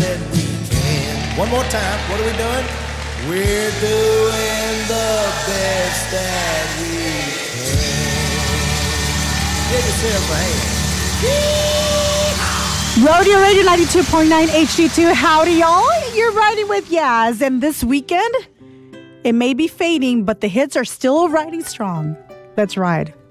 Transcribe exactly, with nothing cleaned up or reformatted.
that we can. One more time. What are we doing? We're doing the best that we can. Give yourself a hand. Rodeo Radio ninety-two point nine H D two. Howdy, y'all. You're riding with Yaz. And this weekend, it may be fading, but the hits are still riding strong. Let's ride.